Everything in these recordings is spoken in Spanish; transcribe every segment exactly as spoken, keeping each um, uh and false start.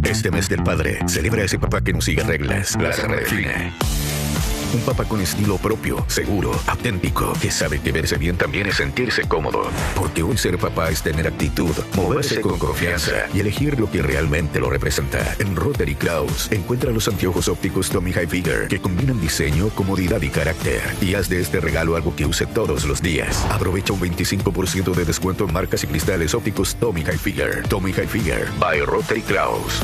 Este mes del padre, celebra a ese papá que no sigue reglas, las redefine. Un papá con estilo propio, seguro, auténtico, que sabe que verse bien también es sentirse cómodo. Porque hoy ser papá es tener actitud, moverse con confianza y elegir lo que realmente lo representa. En Rotary Kraus, encuentra los anteojos ópticos Tommy Hilfiger que combinan diseño, comodidad y carácter. Y haz de este regalo algo que use todos los días. Aprovecha un veinticinco por ciento de descuento en marcas y cristales ópticos Tommy Hilfiger. Tommy Hilfiger, by Rotary Kraus.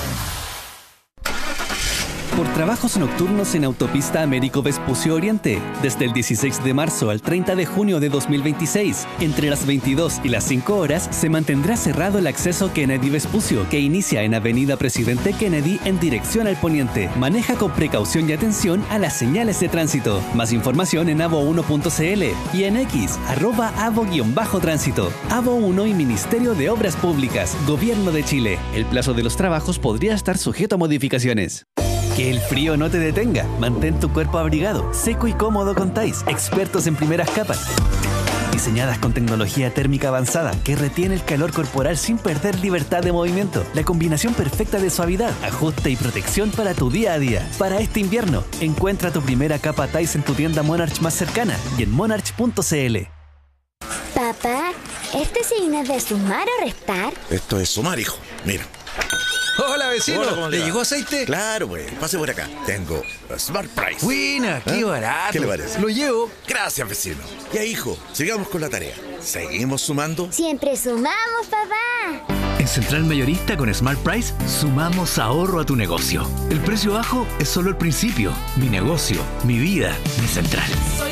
Por trabajos nocturnos en Autopista Américo Vespucio Oriente, desde el dieciséis de marzo al treinta de junio de dos mil veintiséis, entre las veintidós y las cinco horas, se mantendrá cerrado el acceso Kennedy Vespucio, que inicia en Avenida Presidente Kennedy en dirección al poniente. Maneja con precaución y atención a las señales de tránsito. Más información en avo uno punto cl y en X, arroba avo-tránsito. avo uno y Ministerio de Obras Públicas, Gobierno de Chile. El plazo de los trabajos podría estar sujeto a modificaciones. Que el frío no te detenga. Mantén tu cuerpo abrigado, seco y cómodo con Thais, expertos en primeras capas. Diseñadas con tecnología térmica avanzada que retiene el calor corporal sin perder libertad de movimiento. La combinación perfecta de suavidad, ajuste y protección para tu día a día. Para este invierno, encuentra tu primera capa Thais en tu tienda Monarch más cercana y en monarch punto cl. Papá, ¿este signo es de sumar o restar? Esto es sumar, hijo. Mira. Hola, vecino. Hola, ¿Le llegó aceite? Claro, güey. Pase por acá. Tengo Smart Price. Buena, qué ¿Eh? barato. ¿Qué le parece? Lo llevo. Gracias, vecino. Ya, hijo, sigamos con la tarea. ¿Seguimos sumando? Siempre sumamos, papá. En Central Mayorista con Smart Price sumamos ahorro a tu negocio. El precio bajo es solo el principio. Mi negocio, mi vida, mi Central. Soy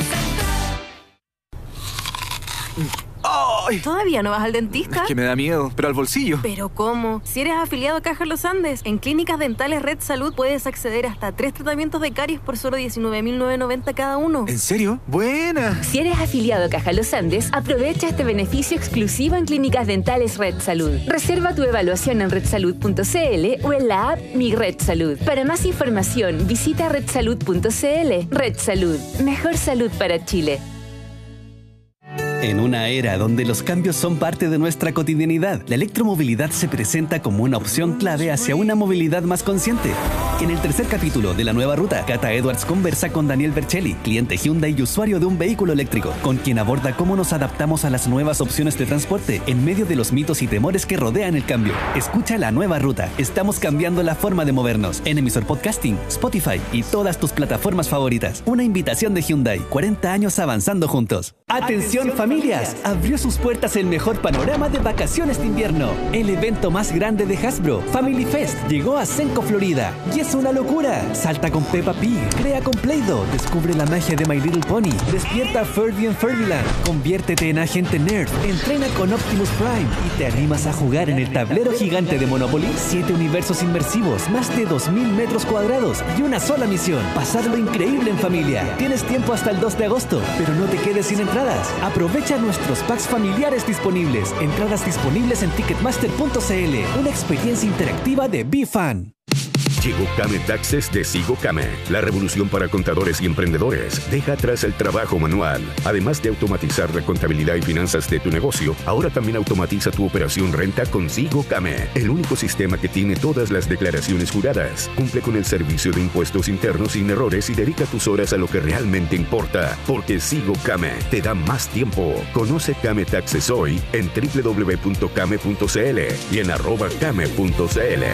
Central. ¡Ay! ¿Todavía no vas al dentista? Es que me da miedo, pero al bolsillo. ¿Pero cómo? Si eres afiliado a Caja Los Andes, en Clínicas Dentales Red Salud puedes acceder hasta tres tratamientos de caries por solo diecinueve mil novecientos noventa cada uno. ¿En serio? ¡Buena! Si eres afiliado a Caja Los Andes, aprovecha este beneficio exclusivo en Clínicas Dentales Red Salud. Reserva tu evaluación en red salud punto cl o en la app Mi Red Salud. Para más información, visita red salud punto cl. Red Salud. Mejor salud para Chile. En una era donde los cambios son parte de nuestra cotidianidad, la electromovilidad se presenta como una opción clave hacia una movilidad más consciente. En el tercer capítulo de La Nueva Ruta, Cata Edwards conversa con Daniel Bercelli, cliente Hyundai y usuario de un vehículo eléctrico, con quien aborda cómo nos adaptamos a las nuevas opciones de transporte en medio de los mitos y temores que rodean el cambio. Escucha La Nueva Ruta. Estamos cambiando la forma de movernos. En emisor podcasting, Spotify y todas tus plataformas favoritas. Una invitación de Hyundai. cuarenta años avanzando juntos. ¡Atención, familia! Abrió sus puertas el mejor panorama de vacaciones de invierno. El evento más grande de Hasbro, Family Fest, llegó a Senco, Florida. Y es una locura. Salta con Peppa Pig, crea con Play-Doh, descubre la magia de My Little Pony, despierta a Fergie en Fergieland, conviértete en agente nerd, entrena con Optimus Prime y te animas a jugar en el tablero gigante de Monopoly. Siete universos inmersivos, más de dos mil metros cuadrados y una sola misión: pasarlo increíble en familia. Tienes tiempo hasta el dos de agosto, pero no te quedes sin entradas. Aprovecha nuestros packs familiares disponibles. Entradas disponibles en ticketmaster punto cl. Una experiencia interactiva de BeFan. Llegó Kame Taxes de Sigo Kame, la revolución para contadores y emprendedores. Deja atrás el trabajo manual. Además de automatizar la contabilidad y finanzas de tu negocio, ahora también automatiza tu operación renta con Sigo Kame, el único sistema que tiene todas las declaraciones juradas. Cumple con el servicio de impuestos internos sin errores y dedica tus horas a lo que realmente importa, porque Sigo Kame te da más tiempo. Conoce Kame Taxes hoy en doble u doble u doble u punto kame punto cl y en arroba kame punto cl.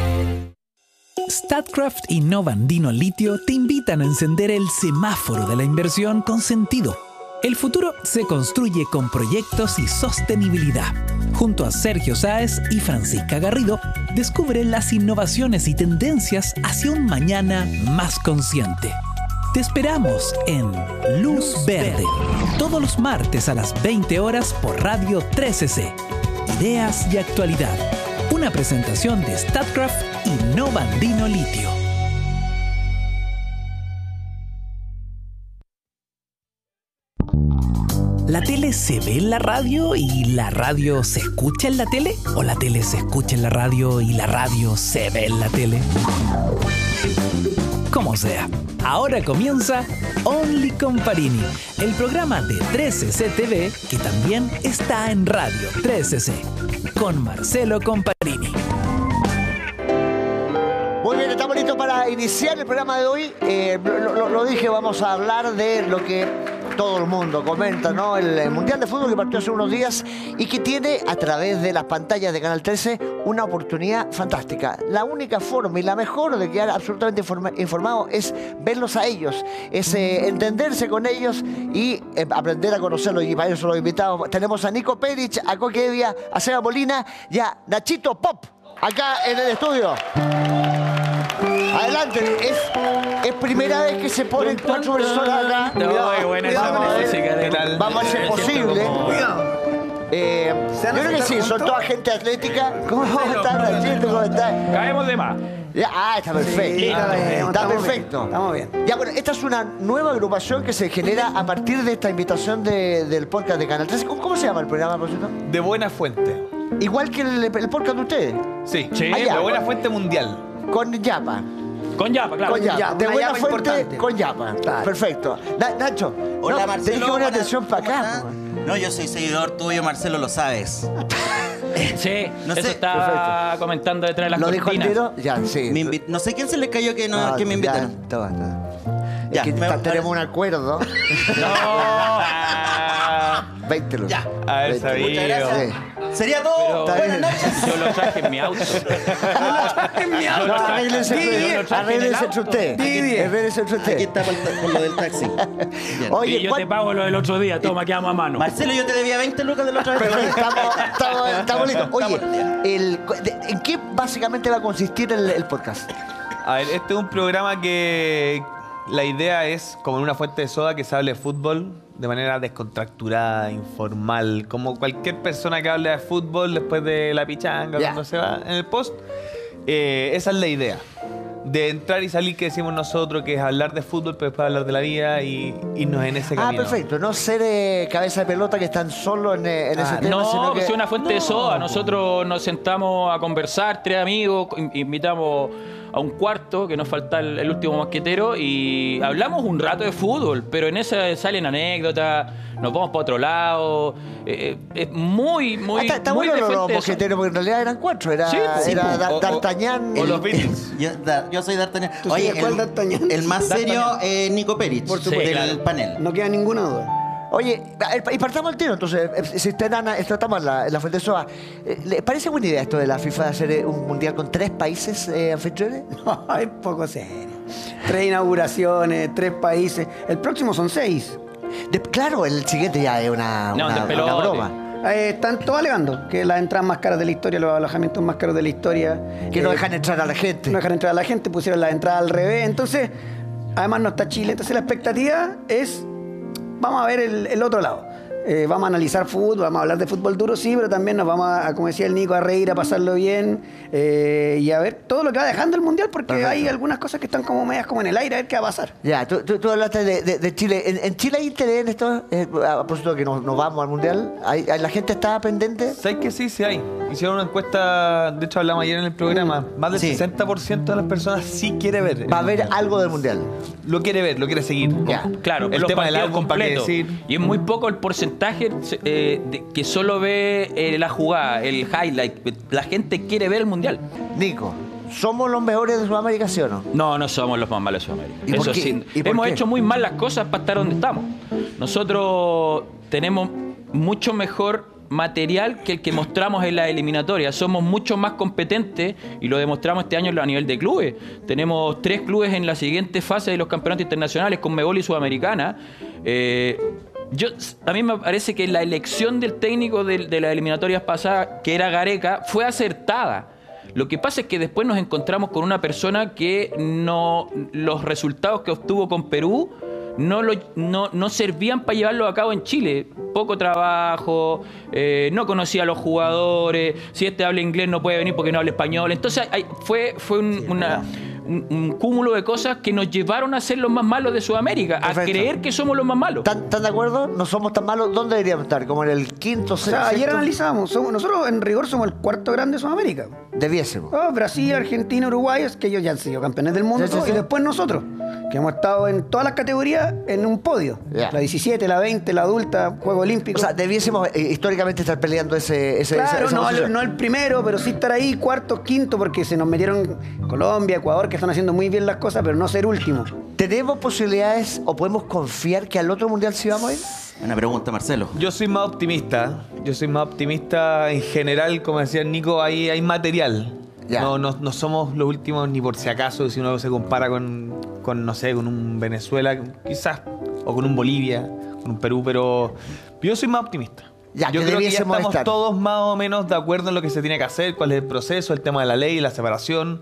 Statkraft y Novandino Litio te invitan a encender el semáforo de la inversión con sentido. El futuro se construye con proyectos y sostenibilidad. Junto a Sergio Sáez y Francisca Garrido, descubre las innovaciones y tendencias hacia un mañana más consciente. Te esperamos en Luz Verde, todos los martes a las veinte horas por Radio trece ce. Ideas y actualidad. Una presentación de Statkraft y Novandino Litio. ¿La tele se ve en la radio y la radio se escucha en la tele? ¿O la tele se escucha en la radio y la radio se ve en la tele? Como sea, ahora comienza Only Comparini, el programa de trece ce T V que también está en Radio trece ce, con Marcelo Comparini. Muy bien, estamos listos para iniciar el programa de hoy. Eh, lo, lo, lo dije, vamos a hablar de lo que todo el mundo comenta, ¿no? El, el Mundial de Fútbol que partió hace unos días y que tiene a través de las pantallas de Canal trece una oportunidad fantástica. La única forma y la mejor de quedar absolutamente informa, informado es verlos a ellos, es eh, entenderse con ellos y eh, aprender a conocerlos. Y para eso los invitados tenemos a Nico Perich, a Coque Evia, a Seba Molina y a Nachito Pop acá en el estudio. Adelante, es, es primera vez que se ponen cuatro personas acá. No, Cuidado, buena cuidado, esa eh. música. ¿Qué tal? Vamos a ser posible. Eh, yo creo que sí, son toda gente atlética. ¿Cómo están, Nachito? ¿Cómo están? Caemos de más. Ya, ah, está perfecto. Sí, está bien, está estamos perfecto. bien, estamos bien. Ya, bueno, esta es una nueva agrupación que se genera a partir de esta invitación de, del podcast de Canal trece. ¿Cómo, cómo se llama el programa, por cierto? De Buena Fuente. Igual que el, el podcast de ustedes. Sí, Sí, Ah, ya. de Buena Fuente Mundial. Con Yapa. Con Yapa, claro. Con Yapa. Yapa, De una Buena Yapa Fuente importante. con Yapa. Claro. Perfecto. Na- Nacho. Hola, no, Marcelo. tenés que poner buenas- atención para ¿cómo acá. estás? po. No, yo soy seguidor tuyo, Marcelo, lo sabes. Sí, No eso sé. estaba comentando detrás de las ¿Lo dijo al cortinas. tiro? Ya, sí. Me invi- no sé quién se le cayó que, no, que me ya, invitaron. toma, toma. Ya, es que me- ta- tenemos un acuerdo. No. veinte lucas. Ya. A ver, veinte. sabía. Muchas gracias. Sí. Sería todo. Está Buenas bien. noches. Yo lo traje en mi auto. No, Yo lo traje- arréglense, yo lo traje en el arréglense auto. entre usted. Arréglense entre Aquí usted. está por, por lo del taxi. Bien. Oye, Y yo ¿cuál- te pago lo del otro día. Toma, quedamos a mano. Marcelo, yo te debía veinte lucas de la otra vez. Pero estamos, estamos, estamos listos. Oye, Estamos al día. el, de- ¿en qué básicamente va a consistir el, el podcast? A ver, este es un programa que la idea es, como en una fuente de soda, que se hable de fútbol de manera descontracturada, informal, como cualquier persona que hable de fútbol después de la pichanga, Ya. cuando se va en el post. Eh, esa es la idea. De entrar y salir, que decimos nosotros, que es hablar de fútbol, pero después hablar de la vida y irnos en ese Ah, camino. perfecto. No ser eh, cabeza de pelota que están solo en, eh, en ese Ah, tema, No, sino que que... es una fuente de No, soda. po. Nosotros nos sentamos a conversar, tres amigos, in- invitamos a un cuarto, que nos falta el, el último mosquetero, y hablamos un rato de fútbol, pero en esa salen anécdotas, nos vamos para otro lado. eh, eh, es muy, muy, Ah, está está muy bueno de los, los fuente de soda. mosqueteros, porque en realidad eran cuatro. Era, Sí, era sí, Da- o- o- D'Artagnan. O los el- Beatles. Yo, da- yo soy D'Artagnan. ¿Tú Oye, sigues cuál el, D'Artagnan? el más serio es Nico Perich, Por supuesto. del Sí, claro. panel. No queda ninguna duda. Oye, y partamos el tiro, entonces, eh, si están, tratamos en la, en la fuente de soda. Eh, ¿Les parece buena idea esto de la FIFA de hacer eh, un mundial con tres países eh, anfitriones? No, es poco serio. Tres inauguraciones, tres países. El próximo son seis. De- claro, el siguiente ya es una, No, una, de una pelote. broma. Eh, están todos alegando que las entradas más caras de la historia, los alojamientos más caros de la historia. Que no eh, dejan entrar a la gente. No dejan entrar a la gente, pusieron las entradas al revés. Entonces, además no está Chile. Entonces la expectativa es, vamos a ver el, el otro lado. Eh, vamos a analizar fútbol, vamos a hablar de fútbol duro, sí, pero también nos vamos a, como decía el Nico, a reír, a pasarlo bien eh, y a ver todo lo que va dejando el Mundial, porque Perfecto. hay algunas cosas que están como medias como en el aire, a ver qué va a pasar. Ya, tú, tú, tú hablaste de, de- de Chile. ¿En, en Chile hay interés en esto? Eh, a propósito de que nos, nos vamos al mundial. ¿Hay, hay- ¿La gente está pendiente? ¿Sabes que sí? Sí hay. Hicieron una encuesta, de hecho hablamos ayer en el programa, más del Sí. sesenta por ciento de las personas sí quiere ver. el Va a haber mundial. algo del mundial. Lo quiere ver, lo quiere seguir. Ya. Claro, El los tema del partidos álbum, ¿para qué completos. decir? Y es muy poco el porcentaje eh, de- que solo ve eh, la jugada, el highlight. La gente quiere ver el mundial. Nico, ¿somos los mejores de Sudamérica, sí o no? No, no somos los más malos de Sudamérica. ¿Y por Eso qué? sí. ¿Y por Hemos qué? hecho muy mal las cosas para estar donde estamos. Nosotros tenemos mucho mejor material que el que mostramos en la eliminatoria. Somos mucho más competentes y lo demostramos este año a nivel de clubes. Tenemos tres clubes en la siguiente fase de los campeonatos internacionales, Conmebol y Sudamericana. Eh, yo, a mí me parece que la elección del técnico de, de las eliminatorias pasadas, que era Gareca, fue acertada. Lo que pasa es que después nos encontramos con una persona que no, los resultados que obtuvo con Perú no, lo, no, no servían para llevarlo a cabo en Chile. Poco trabajo, eh, no conocía a los jugadores, si este habla inglés no puede venir porque no habla español. Entonces hay- fue, fue un- una, un, un cúmulo de cosas que nos llevaron a ser los más malos de Sudamérica, Perfecto. a creer que somos los más malos. ¿Están, ¿Están de acuerdo? No somos tan malos. ¿Dónde deberíamos estar? ¿Como en el quinto, O sea, sexto? ayer analizábamos, somos- nosotros en rigor somos el cuarto grande de Sudamérica. Debiésemos. Oh, Brasil, Argentina, Uruguay, es que ellos ya han sido campeones del mundo, Sí, sí, todo, sí. y después nosotros, que hemos estado en todas las categorías en un podio. Ya. La diecisiete, la veinte, la adulta, Juego Olímpico. O sea, debiésemos eh, históricamente estar peleando ese, ese, claro, esa- esa no, posición. el, no el primero, pero sí estar ahí, cuarto, quinto, porque se nos metieron Colombia, Ecuador, que están haciendo muy bien las cosas, pero no ser último. ¿Tenemos posibilidades o podemos confiar que al otro mundial sí vamos a ir? Una pregunta, Marcelo. Yo soy más optimista. Yo soy más optimista en general, como decía Nico, hay, hay material. Ya. No, no, no somos los últimos ni por si acaso, si uno se compara con, con, no sé, con un Venezuela, quizás, o con un Bolivia, con un Perú, pero yo soy más optimista. Ya, yo que creo que ya debiésemos estamos estar. todos más o menos de acuerdo en lo que se tiene que hacer, cuál es el proceso, el tema de la ley, la separación.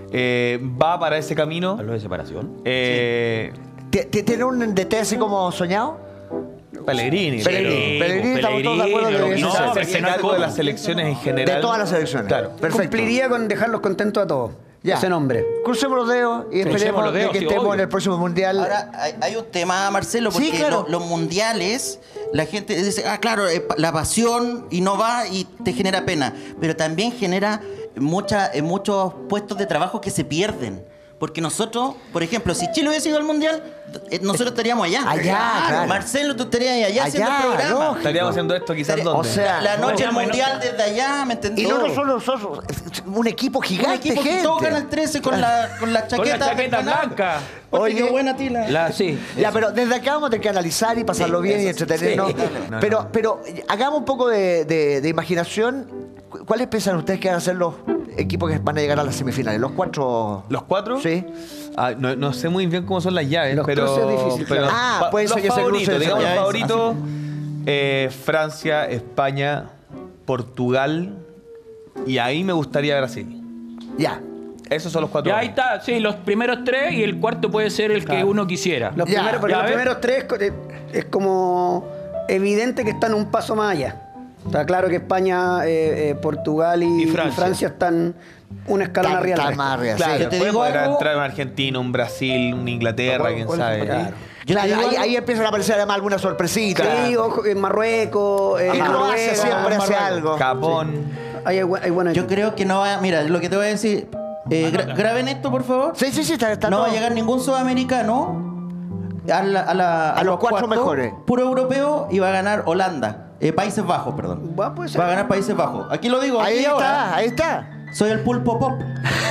Eh, va para ese camino. ¿Hablo de separación? Eh, ¿T- t- ¿Tiene un D T así como soñado? Pellegrini. Pellegrini. Pellegrini, estamos todos de acuerdo Pellegrini, que no, debiese pero ser. es que no hay cargo de cómo. las selecciones en general. De todas las selecciones. Claro. Perfecto. Cumpliría con dejarlos contentos a todos. Ya. Ese nombre. Crucemos los dedos y Crucemos esperemos los dedos, de que sí, estemos obvio. en el próximo mundial. Ahora, hay, hay un tema, Marcelo, porque Sí, claro. lo- los mundiales, la gente dice, ah, claro, eh, pa- la pasión y no va y te genera pena, pero también genera mucha, eh, muchos puestos de trabajo que se pierden. Porque nosotros, por ejemplo, si Chile hubiese ido al mundial, eh, nosotros estaríamos allá. Allá, claro. Marcelo, tú estarías allá, Allá, haciendo el programa. lógico. Estaríamos haciendo esto quizás Estaría- dónde. o sea, La noche del no, mundial desde allá, ¿me entendés? Y no nosotros, nosotros, un equipo Un gigante, equipo que gente. todo Canal trece con la, con la Con la chaqueta, chaqueta ganada. blanca. Oye, Oye, qué buena tila. La, sí. Ya, pero desde acá vamos a tener que analizar y pasarlo bien y entretenernos. Sí. No, pero, no. pero hagamos un poco de, de- de imaginación. ¿Cu- ¿Cuáles piensan ustedes que van a ser los equipos que van a llegar a las semifinales? ¿Los cuatro? ¿Los cuatro? Sí. Ah, no, no sé muy bien cómo son las llaves, Los pero, cruces es difícil, pero claro. Ah, pa- puede los ser que se favoritos, crucen digamos los esas favoritos, eh, Francia, España, Portugal y ahí me gustaría Brasil. Ya. Esos son los cuatro. Ya ahí está, sí, los primeros tres y el cuarto puede ser el que Claro. uno quisiera. Los, Ya, primeros, porque ya los ves. primeros tres co- eh, es como evidente que están un paso más allá. Está claro que España, eh, eh, Portugal y, Y Francia. y Francia están un escalón Está- arriba del está resto. más arriba, Claro, sí. Yo te después digo podrá algo- entrar un Argentina, un Brasil, un Inglaterra, quién ¿Cuál- sabe. cuál- Claro, te digo ahí, algo- ahí empiezan a aparecer además algunas sorpresitas. Sí, ojo, en Marruecos, eh, Y Croacia Noruega, siempre hace Marruecos. algo. Japón. Ahí hay, bu- hay buenos Yo equipos. creo que no va. Mira, lo que te voy a decir. eh, gra- graben esto, por favor. Sí, sí, sí, está, está No todo. va a llegar ningún sudamericano a, la- a la- A los cuatro cuartos, mejores. Puro europeo y va a ganar Holanda. Eh, Países Bajos, perdón. Va, puede ser. Va a ganar Países Bajos. Aquí lo digo. Ahí aquí está, ahora. ahí está. Soy el pulpo pop.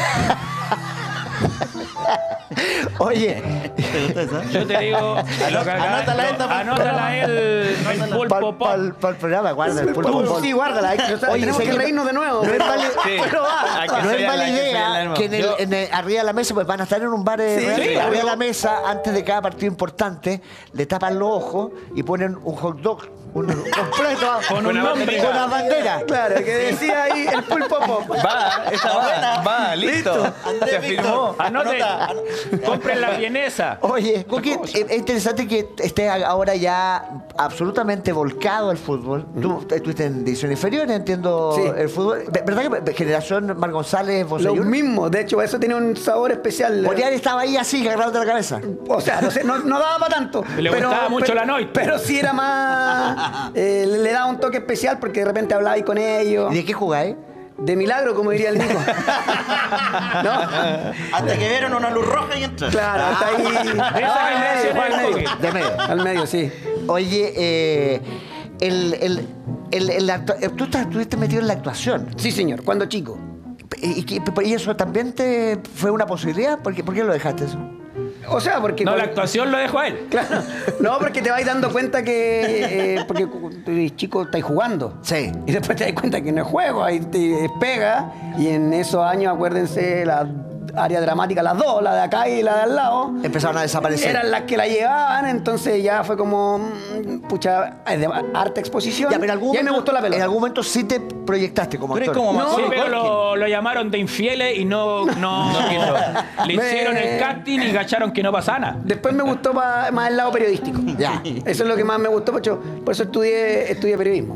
Oye, ¿Te gusta esa? Yo te digo, lo que acá- Anótala lo- esta, por anótala favor. el, el pulpo para pop. el programa, guarda el pulpo. pop. Sí, guárdala. hay que- o sea, Oye, tenemos que seguimos- reírnos de nuevo. No es mala, Sí. Pero va. Hay que no es sellarla, mala hay que sellarla de idea nuevo. que en el, Yo- en el- arriba de la mesa, pues van a estar en un bar de Sí, real, sí, arriba de obvio. la mesa, antes de cada partido importante, le tapan los ojos y ponen un hot dog, un completo, Con un Una nombre. bandera. con una bandera. Claro, que decía ahí el pulpo pop. Va, esa va, va, listo. Andrés Se Víctor. firmó. Anoten, compren la vienesa. Oye, Cookie, es es interesante que estés ahora ya absolutamente volcado al fútbol. Tú estuviste en división inferior, entiendo Sí. el fútbol. ¿Verdad que generación Mar González, Lo Bosellur? mismo, de hecho, eso tiene un sabor especial. Boriar estaba ahí así, agarrándote la cabeza. O sea, no, sé, no, no daba para tanto. Le gustaba mucho la noche. Pero sí era más. eh, le, le daba un toque especial porque de repente hablaba ahí con ellos. ¿Y de qué jugáis? De milagro, como diría el Nico. ¿No? Hasta que vieron una luz roja y entraron. Claro, está ahí. No, al medio, fue al medio. De medio. Al medio, sí. Oye, eh, el, el, el, el actua- eh, tú estás- estuviste metido en la actuación. Sí, señor, cuando chico. ¿Y, y- y eso también te fue una posibilidad? ¿Por qué, por qué lo dejaste eso? O sea, porque. No, la cuando- actuación lo dejo a él. Claro. No, porque te vais dando cuenta que. eh, porque cuando tú eres chico estáis jugando. Sí. Y después te das cuenta que no es juego, ahí te despega. Y en esos años, acuérdense, la área dramática, las dos, la de acá y la de al lado. Empezaron a desaparecer. Eran las que la llevaban, entonces ya fue como. mm, Pucha, es de harta exposición. Ya, pero en algún y ahí me momento- gustó la pelota. En algún momento sí te proyectaste como Tú eres actor. como No, Sí, Macaulay pero Culkin. lo, lo llamaron de infieles y no, no, le Me- hicieron el casting y cacharon que no pasaba nada. Después me gustó pa- más el lado periodístico. Ya. Eso es lo que más me gustó, por eso, por eso estudié, estudié periodismo.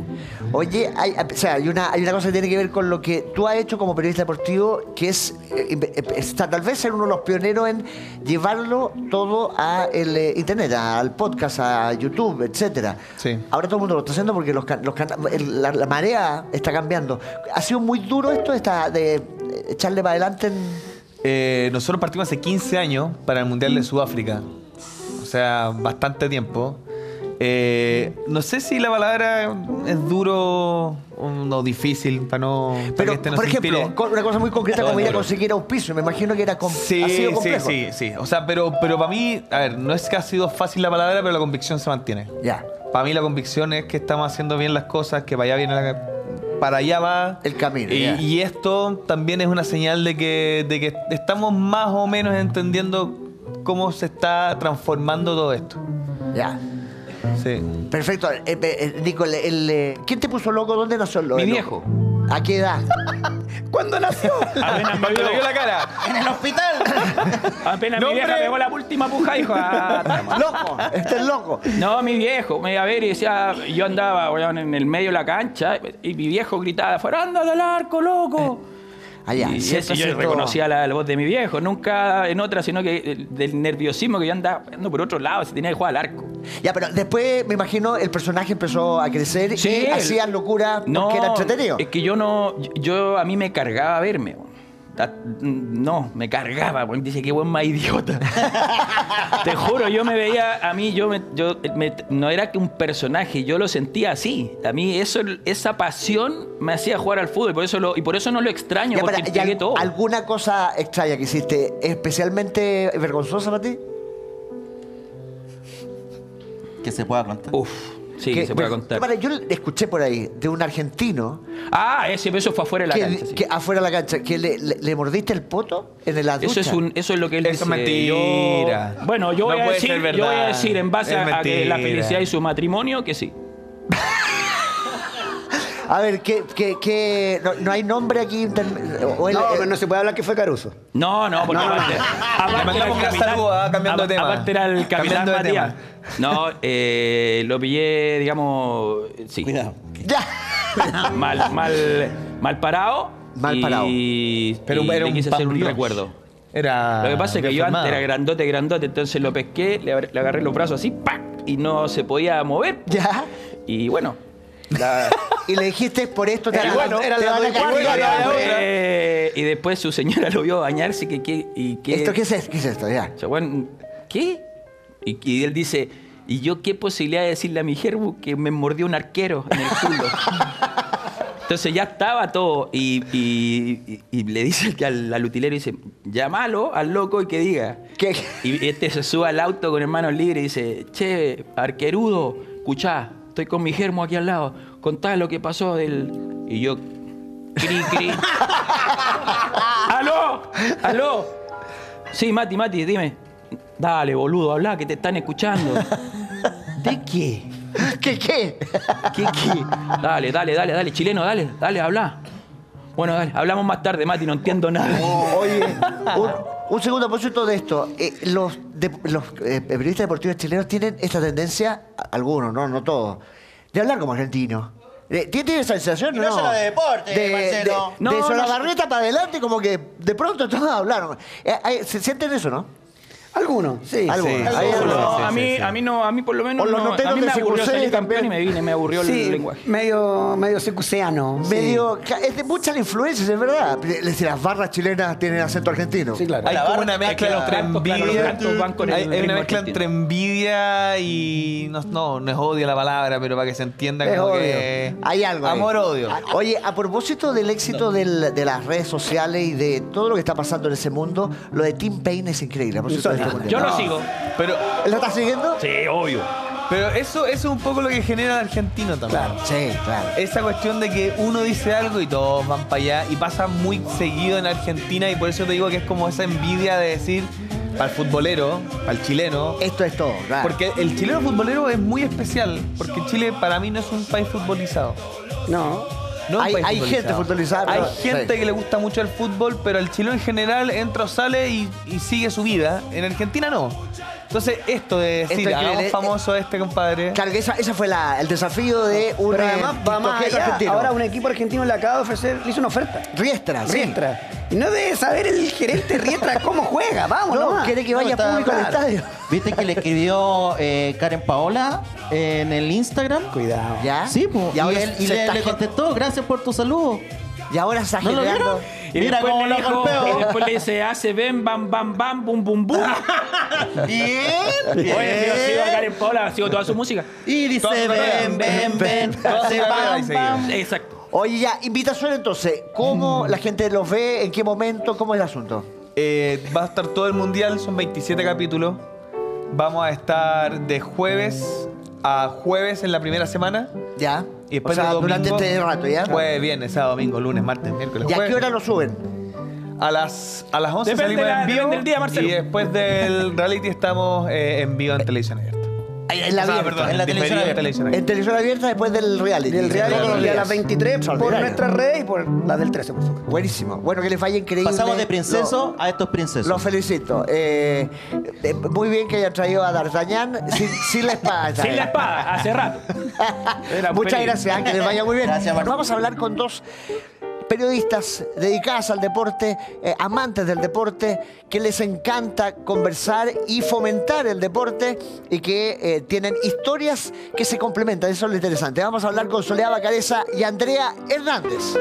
Oye, hay, o sea, hay una, hay una cosa que tiene que ver con lo que tú has hecho como periodista deportivo, que es, eh, está, tal vez ser uno de los pioneros en llevarlo todo a el eh, internet, al podcast, a YouTube, etcétera. Sí. Ahora todo el mundo lo está haciendo porque los, can- los can- el- la, la marea está cambiando. ¿Ha sido muy duro esto esta, de echarle para adelante en... Eh, nosotros partimos hace quince años para el Mundial de Sudáfrica. O sea, bastante tiempo. Eh, no sé si la palabra es duro o no, difícil para no. para Pero, que este no por se ejemplo, inspire. con una cosa muy concreta No, como ir a duro. conseguir auspicio. Me imagino que era com- Sí, ha sido sí, complejo. sí, sí. O sea, pero, pero para mí, a ver, no es que ha sido fácil la palabra, pero la convicción se mantiene. Ya. Para mí la convicción es que estamos haciendo bien las cosas, que para allá viene la, para allá va el camino. Y, ya. y esto también es una señal de que, de que estamos más o menos entendiendo cómo se está transformando todo esto. Ya. Sí. Perfecto. Eh, eh, Nico, el, el, eh, ¿quién te puso loco? ¿Dónde nació el loco? Mi viejo. ¿A qué edad? ¿Cuándo nació? Apenas me Cuando vio, le vio la cara. En el hospital. apenas mi ¡Nombre! vieja pegó la última puja, dijo. Ah, toma. ¡Loco! Este es loco. No, mi viejo me iba a ver y decía, yo andaba weón, en el medio de la cancha y mi viejo gritaba afuera, anda del arco, loco. Allá. Y siempre eso ha yo sido- reconocía la, la voz de mi viejo, nunca en otra, sino que el- del nerviosismo que yo andaba ando por otro lado, si tenía que jugar al arco. Ya, pero después me imagino el personaje empezó a crecer Sí, y el- hacía locura porque No, era entretenido. es que yo no, yo a mí me cargaba verme. weón. Da- No, me cargaba, weón. Dice, qué buen más idiota. Te juro, yo me veía, a mí, yo, me, yo me- no era que un personaje, yo lo sentía así. A mí eso, esa pasión me hacía jugar al fútbol, por eso lo, y por eso no lo extraño, Ya, porque pero, ¿y entregué al- todo. ¿Alguna cosa extraña que hiciste especialmente vergonzosa para ti? Que se pueda contar. Uf, sí, Que- se puede bueno, contar. para, yo escuché por ahí de un argentino Ah, ese eso fue afuera de la que, cancha. sí. que afuera de la cancha, que le, le- le mordiste el poto en el ducha. Eso es, un, eso es lo que él Eso es dice. mentira. Yo- bueno, yo No voy, a puede decir, ser yo voy a verdad. decir en base Es a, a que la mentira. felicidad y su matrimonio que sí. A ver, que, que, que no, no hay nombre aquí. inter- o él- No, eh, pero no se puede hablar que fue Caruso. No, no, porque No, no, aparte, no. aparte Le mandamos era el un gran capitán- saludo, ah, cambiando de a- tema. Aparte era el capitán Cambiando de Matías. No, eh, lo pillé, digamos, sí. Cuidado. Ya. Mal, mal, mal parado. Mal y- parado. Pero y era le un quise hacer un pambión. recuerdo. Era. Lo que pasa es que yo antes deformado. era grandote, grandote, entonces lo pesqué, le, agar- le agarré los brazos así, ¡pac! Y no se podía mover. Ya. Y bueno, la- Y le dijiste, por esto te Era van a- bueno, era te la van a doña castigar. Julia, y, la después, otra. y después su señora lo vio bañarse que, que, y que ¿Esto qué es, qué es esto? Ya. o sea, bueno, ¿qué? Y, y él dice, ¿y yo qué posibilidad de decirle a mi Gerbu que me mordió un arquero en el culo? Entonces ya estaba todo y, y- y- y le dice que al, al utilero, dice, llámalo al loco y que diga. ¿Qué? Y este se sube al auto con hermanos libres y dice, che, arquerudo, escuchá, estoy con mi Germo aquí al lado, contá lo que pasó del... Y yo, cri, cri. ¡Aló! ¡Aló! Sí, Mati, Mati, dime. Dale, boludo, habla, que te están escuchando. ¿De qué? ¿Qué qué? ¿Qué, qué? Dale, dale, dale, dale, chileno, dale, dale, habla. Bueno, dale, hablamos más tarde, Mati, no entiendo nada. Oye, un, un segundo a propósito de esto. Eh, los de- los eh, periodistas deportivos chilenos tienen esta tendencia, a- algunos, no, no todos, de hablar como argentinos. Eh, ¿Tiene tiene esa sensación? Y no solo de deporte, de, Marcelo. De, No, de no, Solabarrieta para adelante, como que de pronto todos hablaron. Eh, eh, ¿Se sienten eso, no? Algunos, sí. Algunos. sí. Hay Algunos. algunos. No, sí, a mí, sí, sí. a mí no, a mí por lo menos O los no, noteros a mí de me aburrió C Q C salir campeón y también. me vine, me aburrió Sí, el lenguaje. medio, medio secuceano. sí. Medio, es de muchas influencias, es verdad. Es decir, las barras chilenas tienen acento argentino. Sí, claro. Hay La como barra- una Es que mezcla los entre cantos, claro, los envidia. cantos van con el hay, hay una ritmo mezcla argentino. entre envidia y. No, no, no es odio la palabra, pero para que se entienda Es como odio. que. Hay algo ahí. Amor-odio. Ah, Oye, a propósito del éxito del- de las redes sociales y de todo lo que está pasando en ese mundo, lo de Tim Payne es increíble. A propósito de este mundial. Yo lo No. sigo. Pero, ¿Lo estás siguiendo? Sí, obvio. pero eso, eso es un poco lo que genera el argentino también. Claro, sí, claro. Esa cuestión de que uno dice algo y todos van para allá y pasa muy seguido en Argentina y por eso te digo que es como esa envidia de decir para el futbolero, para el chileno. Esto es todo, claro. Porque el chileno futbolero es muy especial, porque Chile para mí no es un país futbolizado. No. No es un Hay- país hay gente futbolizada, Hay pero- gente sí. que le gusta mucho el fútbol, pero el chileno en general entra o sale y, y sigue su vida. En Argentina no. Entonces, esto de decir, Esto es hagamos increíble. famoso a este compadre. Claro, que esa, esa fue la, el desafío de un Pero eh, además va más tiktokero allá. argentino. Ahora un equipo argentino le acaba de ofrecer, le hizo una oferta. Riestra, sí. Riestra. Y no debe saber el gerente Riestra cómo juega. Vamos, No, nomás. quiere que vaya No, está público al claro. estadio. ¿Viste que le escribió eh, Karen Paola en el Instagram? Cuidado. ¿Ya? Sí, pues. Y Y, ahora él, y se le, está le gen- contestó, gracias por tu saludo. Y ahora está ¿No lo generando... vieron? Y Mira después cómo le lo dijo- golpeó. Y después le dice, hace bam, bam, bam, bam, bum, bum, bum. Bien, Oye, yo sigo a bien. Karen Paola, sigo toda su música. Y dice, Toda su carrera. ven, ven, ven. Toda su Hace carrera bam, ahí seguido. bam. Exacto. Oye, ya, invitación entonces. ¿Cómo la gente los ve? ¿En qué momento? ¿Cómo es el asunto? Eh, va a estar todo el mundial, son veintisiete capítulos. Vamos a estar de jueves a jueves en la primera semana. Ya. Y después O sea, de domingo, durante este rato, ¿ya? Jueves, viernes, sábado, domingo, lunes, martes, miércoles, ¿Y a jueves. qué hora lo suben? A las, a las once Depende salimos la- en vivo. depende del día, Marcelo. Y después del reality estamos eh, en vivo en televisión abierta. En la O sea, abierta. perdón, en la televisión diferido en abierta. televisión abierta. En televisión abierta después del reality. Del reality Todos los a las días. veintitrés por Extraordinario. nuestra red y por la del trece, por supuesto. Buenísimo. Bueno, que les vaya increíble. Pasamos de princeso a estos princesos. Los felicito. Eh, eh, muy bien que hayan traído a D'Artagnan sin, sin la espada. Sin la espada, hace rato. Era un Muchas peligro. gracias, que les vaya muy bien. Gracias, Martín. Vamos a hablar con dos periodistas dedicadas al deporte, eh, amantes del deporte, que les encanta conversar y fomentar el deporte y que eh, tienen historias que se complementan. Eso es lo interesante. Vamos a hablar con Soledad Bacareza y Andrea Hernández.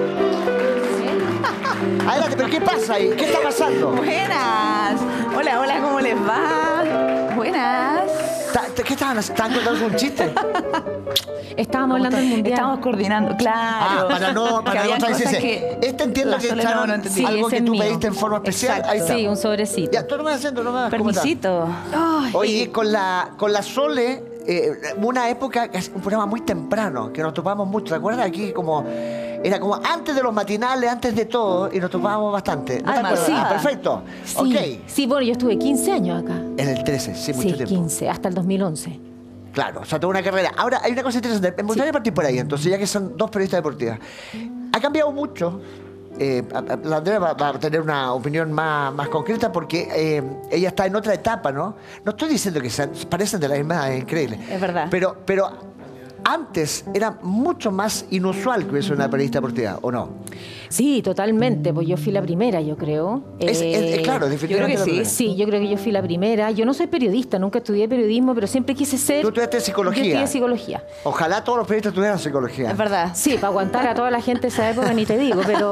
Adelante, pero ¿qué pasa ahí? ¿Qué está pasando? Buenas. Hola, hola, ¿cómo les va? Buenas. Ta- ta- ¿Qué estaban haciendo? ¿Estaban contando un chiste? Estábamos hablando del mundial. Estábamos coordinando, claro. Ah, para no, Que para no habían contradecirse. cosas que Este entiendo la que Sole echaron no, no entendí. algo Sí, que ese tú es mío. pediste en forma especial. Exacto. Ahí está. Sí, un sobrecito. Ya, tú no me vas haciendo, no me vas ¿cómo estás? Permisito. Ay. Oye, con la, con la Sole, eh, una época, un programa muy temprano, que nos topamos mucho. ¿Te acuerdas? Aquí como, era como antes de los matinales, antes de todo, y nos topábamos bastante. ¿No te Además, acuerdas? sí. Ah, perfecto. Sí, Ok. sí, bueno, yo estuve quince años acá. En el trece, sí, mucho Sí, tiempo. quince, hasta el dos mil once. Claro, o sea, toda una carrera. Ahora, hay una cosa interesante. Me gustaría partir por ahí, entonces, ya que son dos periodistas deportivas. Ha cambiado mucho. Eh, a- a- la Andrea va, va a tener una opinión más, más concreta porque eh, ella está en otra etapa, ¿no? No estoy diciendo que sean, parecen de la misma, es increíble. Es verdad. Pero, pero antes era mucho más inusual que hubiese una periodista deportiva, ¿o no? Sí, totalmente, pues yo fui la primera, yo creo. Es- es- es claro, definitivamente Yo creo que la primera. sí, sí, yo creo que yo fui la primera. Yo no soy periodista, nunca estudié periodismo, pero siempre quise ser... Tú estudiaste psicología. Yo estudié psicología. Ojalá todos los periodistas tuvieran psicología. Es verdad, sí, para aguantar a toda la gente de esa época ni te digo, pero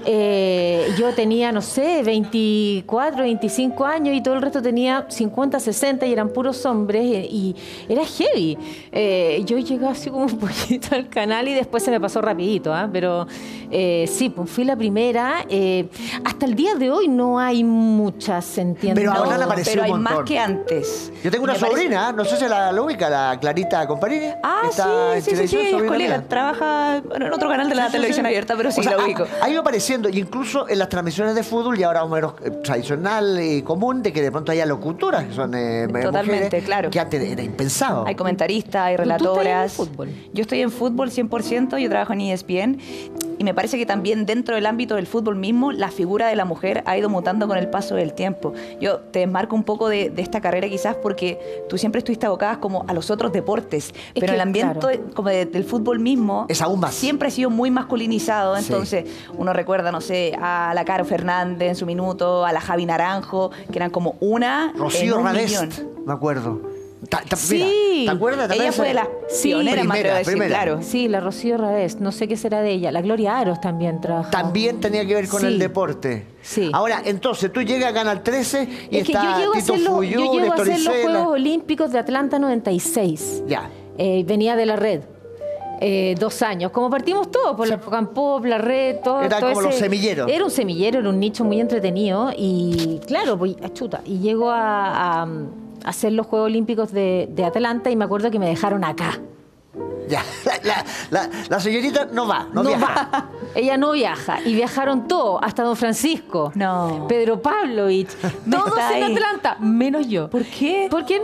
eh, yo tenía, no sé, veinticuatro, veinticinco años y todo el resto tenía cincuenta, sesenta y eran puros hombres y, y era heavy. Eh, yo llegué así como un poquito al canal y después se me pasó rapidito, ¿ah? Pero eh, sí, pues fui la primera. Eh, hasta el día de hoy no hay muchas, entiendo. Pero ahora le apareció Pero un hay montón. más que antes. Yo tengo una Me parece- sobrina, no sé si la, la ubica, la Clarita Comparini. Ah, que está en sí, sí, sí, sí, televisión, ella es sobrina colega, mía. trabaja bueno, en otro canal de la Sí, sí, televisión sí. abierta, pero sí O sea, la ha- ubico. Ha, ido apareciendo, y incluso en las transmisiones de fútbol, y ahora más o menos eh, tradicional y común, de que de pronto haya locutoras que son eh, Totalmente, mujeres, claro. que antes era impensado. Hay comentaristas, hay ¿Tú- tú estás relatoras. en fútbol? Yo estoy en fútbol cien por ciento, yo trabajo en E S P N y me parece que también dentro del ámbito del fútbol mismo, la figura de la mujer ha ido mutando con el paso del tiempo. Yo te desmarco un poco de, de esta carrera quizás porque tú siempre estuviste abocada como a los otros deportes, pero que, el ambiente claro. como de- del fútbol mismo es aún más. Siempre ha sido muy masculinizado, Sí. entonces uno recuerda, no sé, a la Caro Fernández en su minuto, a la Javi Naranjo, que eran como una en Rocío un Radest, millón. me acuerdo. Ta- ta- Sí, mira, ¿te acuerdas? También ella fue de esa- las pioneras, me atrevo a decir, primera. claro. Sí, la Rocío Radés, no sé qué será de ella. La Gloria Aros también trabajó. También tenía que ver con Sí. el deporte. Sí. Ahora, entonces, tú llegas a Canal trece y Es que está yo llego a Tito hacer, los, Fuyú, yo llego a Néstor hacer los Isela. Juegos Olímpicos de Atlanta noventa y seis. Ya. Eh, venía de la red. Eh, dos años, como partimos todos, por la Pop, la red, todo. Eran todo como los semilleros. Era un semillero, era un nicho muy entretenido y claro, pues, chuta, y llego a, a- a hacer los Juegos Olímpicos de, de Atlanta y me acuerdo que me dejaron acá. Ya, la, la- la señorita no va, no, No viaja. va. Ella no viaja. Y viajaron todos, hasta Don Francisco. No. Pedro Pavlovich. Todos está en ahí. Atlanta, menos yo. ¿Por qué? ¿Por qué? Por-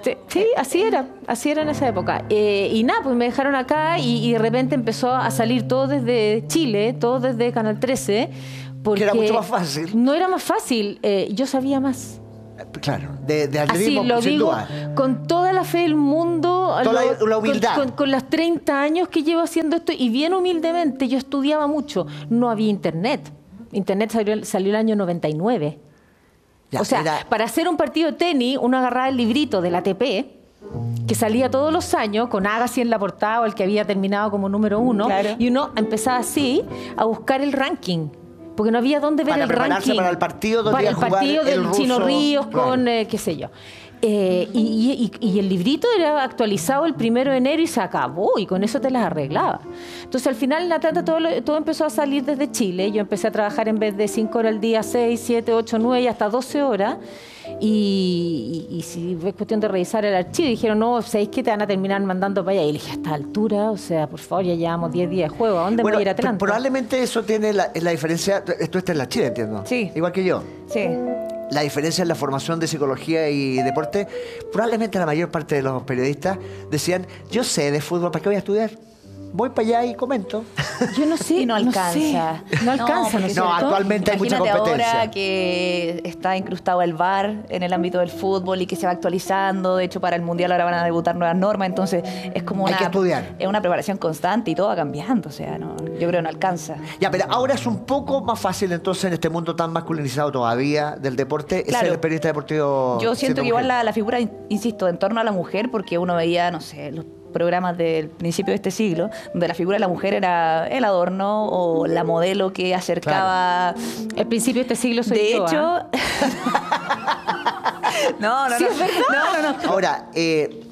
Sí, sí, así era, así era en esa época. Eh, y nada, pues me dejaron acá y, y de repente empezó a salir todo desde Chile, todo desde Canal trece. Porque que era mucho más fácil. No era más fácil, eh, yo sabía más. Claro, de, de Así atletismo, lo sin digo, duda. con toda la fe del mundo, Toda la- lo- la humildad. Con, con, con las treinta años que llevo haciendo esto, y bien humildemente, yo estudiaba mucho. No había internet. Internet salió, salió el año noventa y nueve. Ya, o sea, era- para hacer un partido de tenis, uno agarraba el librito de la A T P, que salía todos los años, con Agassi en la portada, o el que había terminado como número uno, Claro. y uno empezaba así a buscar el ranking. Porque no había dónde ver Para el prepararse ranking. para el partido donde Para iba el a jugar partido del el ruso, Chino Ríos claro. con, eh, qué sé yo. Eh, y, y- y el librito era actualizado el primero de enero y se acabó, y con eso te las arreglaba. Entonces al final en la tanda todo, lo- todo empezó a salir desde Chile. Yo empecé a trabajar en vez de cinco horas al día, seis, siete, ocho, nueve y hasta doce horas. Y, y- y si es cuestión de revisar el archivo, dijeron, no, ¿sabéis que te van a terminar mandando para allá? Y le dije, a esta altura, o sea, por favor, ya llevamos diez días de juego, ¿a dónde Bueno, voy a ir a pr- Atlanta? probablemente eso tiene la, la diferencia. Tú estás en la Chile, entiendo. Sí. Igual que yo. Sí. La diferencia en la formación de psicología y deporte, probablemente la mayor parte de los periodistas decían, yo sé de fútbol, ¿para qué voy a estudiar? Voy para allá y comento. Yo no sé. Y no alcanza. sé. No alcanza, ¿no porque es No, cierto? actualmente hay mucha Imagínate competencia. ahora que está incrustado el V A R en el ámbito del fútbol y que se va actualizando. De hecho, para el Mundial ahora van a debutar nuevas normas. Entonces, es como Hay una, que estudiar. es una preparación constante y todo va cambiando. O sea, no, yo creo que no alcanza. Ya, pero ahora es un poco más fácil entonces en este mundo tan masculinizado todavía del deporte Claro. ser periodista deportivo. Yo siento siendo que igual mujer. la, la figura, in- insisto, en torno a la mujer, porque uno veía, no sé, los programas del principio de este siglo, donde la figura de la mujer era el adorno o la modelo que acercaba... El principio de este siglo soy De yo, hecho... ¿ah? no, no, Sí, no. es verdad. No, no, no. Ahora, eh,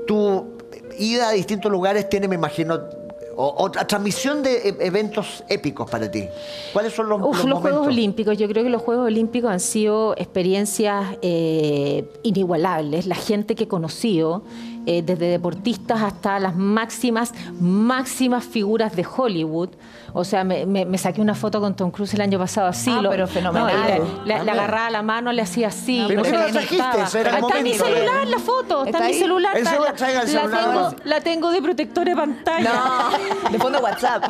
tu ida a distintos lugares tiene, me imagino, o, otra transmisión de e- eventos épicos para ti. ¿Cuáles son los, Uf, los los momentos? Juegos Olímpicos. Yo creo que los Juegos Olímpicos han sido experiencias eh, inigualables. La gente que he conocido, eh, desde deportistas hasta las máximas, máximas figuras de Hollywood. O sea, me, me- me saqué una foto con Tom Cruise el año pasado así. Ah, lo- pero fenomenal. no, y le, le- le Ah, agarraba la mano, le hacía así. ¿Pero no por se qué no le la trajiste? notaba. Ese era el Está en mi momento. celular la foto, está, ¿Está en mi ahí? celular. El está- celular, la, traiga el la celular. tengo, la tengo de protector de pantalla. No, de fondo WhatsApp.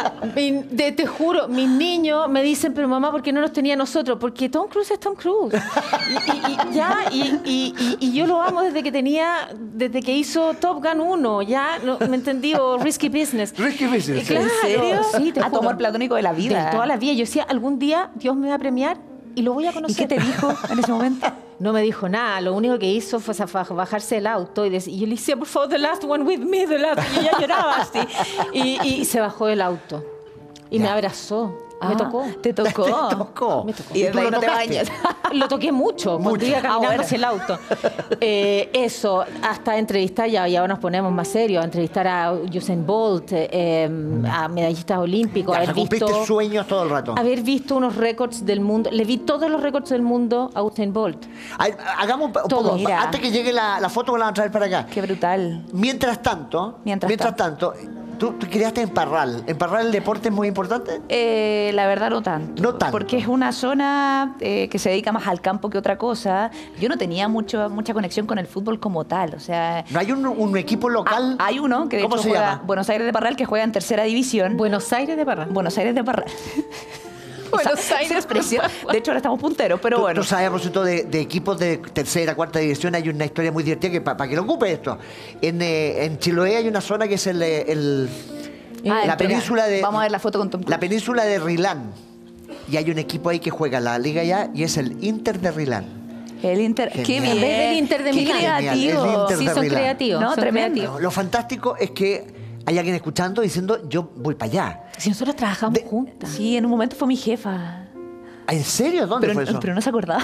Mi- de- te juro, mis niños me dicen, pero mamá, ¿por qué no nos tenía a nosotros? Porque Tom Cruise es Tom Cruise. Y, y- y ya, y, y- y- y yo lo amo desde que tenía, desde que hizo Top Gun uno, ya, no, ¿me entendí? O Risky Business. Risky Business, Eh, sí. claro, ¿En serio? sí, te A tu juro. amor platónico de la vida. De toda la vida. Yo decía, algún día Dios me va a premiar y lo voy a ¿Y conocer. qué te dijo en ese momento? No me dijo nada, lo único que hizo fue zaf- bajarse del auto y, dec- y yo le decía, por favor, the last one with me, the last. Y ella lloraba así. Y, y se bajó del auto y me abrazó. Me Ah, tocó. ¿Te tocó? Te tocó. Me tocó. Y desde tú ahí lo no te tocaste. bañas. Lo toqué mucho, cuando iba caminando Ah, bueno. hacia el auto. Eh, eso, hasta entrevistar, ya, ya nos ponemos más serios, a entrevistar a Usain Bolt, eh, eh, a medallistas olímpicos, Ya, o sea, haber cumpliste visto, sueños todo el rato. haber visto unos récords del mundo. Le vi todos los récords del mundo a Usain Bolt. Ay, hagamos un, un Todo. poco, Mira. antes que llegue la, la foto, la van a traer para acá. Qué brutal. Mientras tanto, Mientras tanto, tú, tú criaste en Parral. ¿En Parral el deporte es muy importante? Eh, la verdad no tanto. No tanto. Porque es una zona eh, que se dedica más al campo que otra cosa. Yo no tenía mucho, mucha conexión con el fútbol como tal. O sea, ¿No hay un, un equipo local? hay uno que de ¿Cómo hecho se juega llama? Buenos Aires de Parral, que juega en tercera división. Buenos Aires de Parral. Buenos Aires de Parral. Buenos Esa- Aires esa expresión. De hecho, ahora estamos punteros, pero Tú- bueno. Tú sabes, a propósito de, de equipos de tercera, cuarta división, hay una historia muy divertida que para que lo ocupe esto. En, eh, en Chiloé hay una zona que es el, eh, el- Ah, la espera, península de Vamos a ver la foto con Tom Cruise. la península de Rilán. Y hay un equipo ahí que juega la liga allá y es el Inter de Rilán. El Inter. Qué Genial. bien. En vez del Inter de Qué Milán. creativo. El Inter Sí, de son Milán. creativos. No, son tremendo. creativos. Lo fantástico es que hay alguien escuchando diciendo yo voy para allá. Si nosotros trabajamos De- juntas. Sí, en un momento fue mi jefa. ¿En serio? ¿Dónde Pero, fue eso? pero no se acordaba.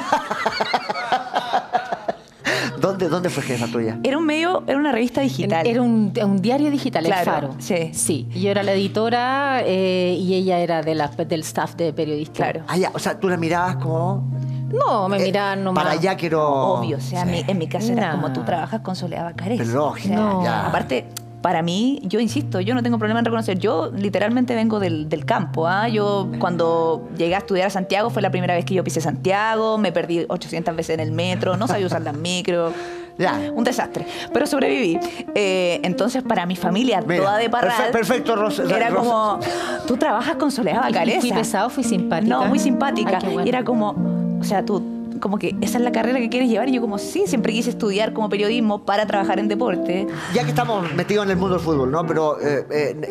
¿Dónde, ¿Dónde fue jefa tuya? Era un medio, era una revista digital. Era un, un diario digital, Claro, El Faro. sí. Sí. Yo era la editora eh, y ella era de la, del staff de periodistas. Claro. Ah, ya, o sea, tú la mirabas como... No, me eh, miraban nomás. Para allá quiero... Obvio, o sea, mi- en mi casa era No. como tú trabajas con Soledad Bacares. Pero lógico, O sea, No. ya. Aparte, para mí, yo insisto, yo no tengo problema en reconocer. Yo literalmente vengo del, del campo. ¿ah? Yo cuando llegué a estudiar a Santiago fue la primera vez que yo pisé Santiago, me perdí ochocientas veces en el metro, no sabía usar las micros. Ya. Un desastre. Pero sobreviví. Eh, entonces, para mi familia, Mira, toda de Parral, perfe- perfecto, Rosa- era Rosa. como, tú trabajas con Soledad Bacareza. ¿Fui pesado, fui simpática? No, muy simpática. Ay, qué bueno. Y era como, o sea, tú, como que esa es la carrera que quieres llevar. Y yo como, sí, siempre quise estudiar como periodismo para trabajar en deporte. Ya que estamos metidos en el mundo del fútbol, ¿no? Pero eh, eh,